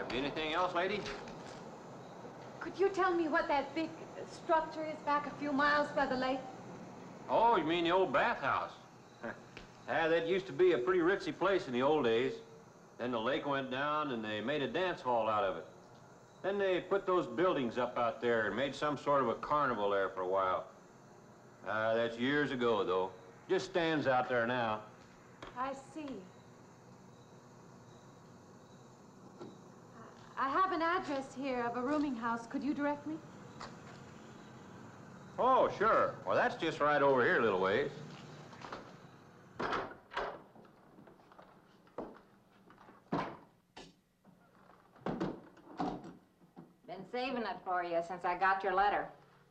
Anything else, lady? Could you tell me what that big structure is back a few miles by the lake? Oh, you mean the old bathhouse? That used to be a pretty ritzy place in the old days. Then the lake went down and they made a dance hall out of it. Then they put those buildings up out there and made some sort of a carnival there for a while. That's years ago, though. Just stands out there now. I see. I have an address here of a rooming house. Could you direct me? Oh, sure. Well, that's just right over here a little ways. Been saving it for you since I got your letter.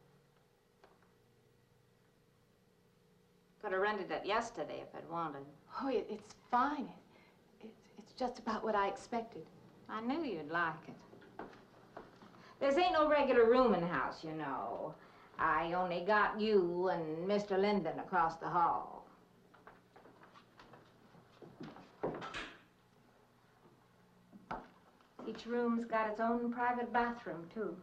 Could have rented it yesterday if I'd wanted. Oh, it's fine. It's just about what I expected. I knew you'd like it. This ain't no regular rooming house, you know. I only got you and Mr. Linden across the hall. Each room's got its own private bathroom, too.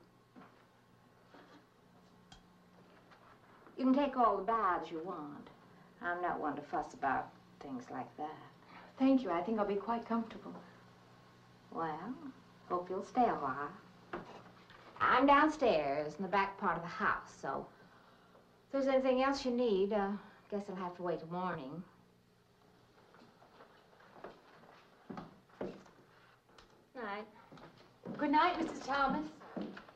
You can take all the baths you want. I'm not one to fuss about things like that. Thank you. I think I'll be quite comfortable. Well, hope you'll stay a while. I'm downstairs in the back part of the house, so if there's anything else you need, guess I'll have to wait till morning. Night. Good night, Mrs. Thomas.